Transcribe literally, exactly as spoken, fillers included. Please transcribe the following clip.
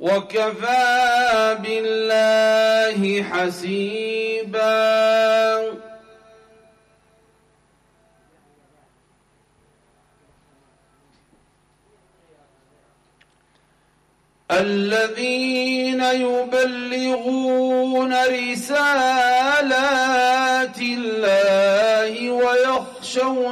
وكفى بالله حسيبا الذين يبلغون رسالات الله ويخشون